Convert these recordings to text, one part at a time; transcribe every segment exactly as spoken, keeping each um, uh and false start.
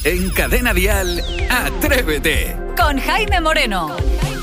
En Cadena Dial, Atrévete. Con Jaime Moreno.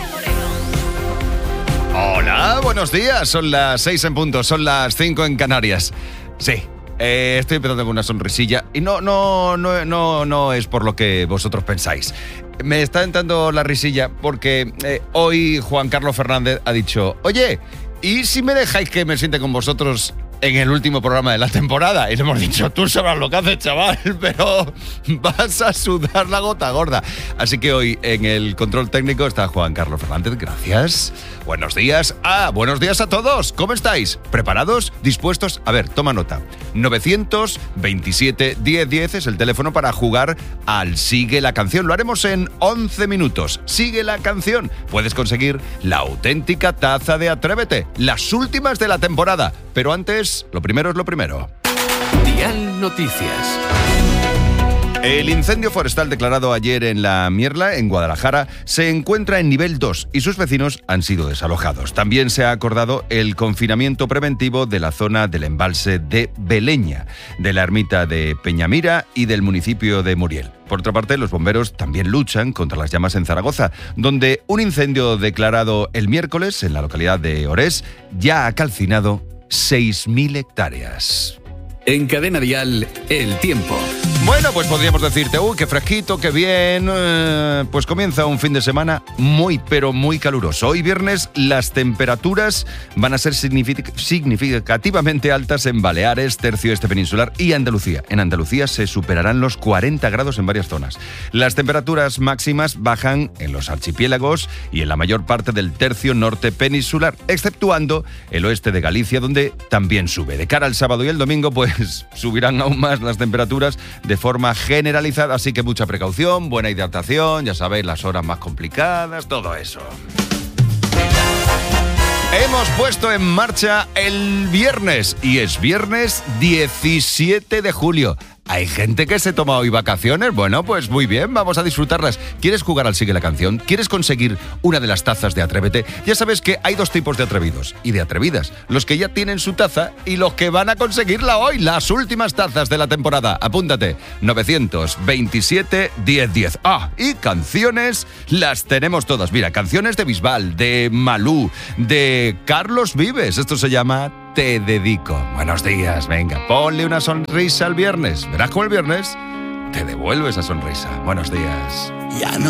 Hola, buenos días. Son las seis en punto, son las cinco en Canarias. Sí, eh, estoy empezando con una sonrisilla y no, no, no, no, no es por lo que vosotros pensáis. Me está entrando la risilla porque eh, hoy Juan Carlos Fernández ha dicho: oye, ¿y si me dejáis que me siente con vosotros en el último programa de la temporada? Y le hemos dicho: tú sabrás lo que haces, chaval, pero vas a sudar la gota gorda. Así que hoy en el control técnico está Juan Carlos Fernández. Gracias. Buenos días. Ah, buenos días a todos. ¿Cómo estáis? ¿Preparados? ¿Dispuestos? A ver, toma nota. novecientos veintisiete diez diez es el teléfono para jugar al Sigue la Canción. Lo haremos en once minutos. Sigue la canción. Puedes conseguir la auténtica taza de Atrévete, las últimas de la temporada. Pero antes, lo primero es lo primero. Dial Noticias. El incendio forestal declarado ayer en La Mierla, en Guadalajara, se encuentra en nivel dos y sus vecinos han sido desalojados. También se ha acordado el confinamiento preventivo de la zona del embalse de Beleña, de la ermita de Peñamira y del municipio de Muriel. Por otra parte, los bomberos también luchan contra las llamas en Zaragoza, donde un incendio declarado el miércoles en la localidad de Orés ya ha calcinado seis mil hectáreas. En Cadena Dial, el tiempo. Bueno, pues podríamos decirte, uy, qué fresquito, qué bien. Eh, pues comienza un fin de semana muy, pero muy caluroso. Hoy viernes las temperaturas van a ser signific- significativamente altas en Baleares, tercio este peninsular y Andalucía. En Andalucía se superarán los cuarenta grados en varias zonas. Las temperaturas máximas bajan en los archipiélagos y en la mayor parte del tercio norte peninsular, exceptuando el oeste de Galicia, donde también sube. De cara al sábado y el domingo, pues subirán aún más las temperaturas de forma generalizada, así que mucha precaución, buena hidratación, ya sabéis, las horas más complicadas, todo eso. Hemos puesto en marcha el viernes y es viernes diecisiete de julio. ¿Hay gente que se toma hoy vacaciones? Bueno, pues muy bien, vamos a disfrutarlas. ¿Quieres jugar al Sigue la Canción? ¿Quieres conseguir una de las tazas de Atrévete? Ya sabes que hay dos tipos de atrevidos y de atrevidas. Los que ya tienen su taza y los que van a conseguirla hoy. Las últimas tazas de la temporada. Apúntate. novecientos veintisiete diez diez. Ah, y canciones las tenemos todas. Mira, canciones de Bisbal, de Malú, de Carlos Vives. Esto se llama Te Dedico. Buenos días, venga, ponle una sonrisa al viernes. Verás cómo el viernes te devuelve esa sonrisa. Buenos días. Ya no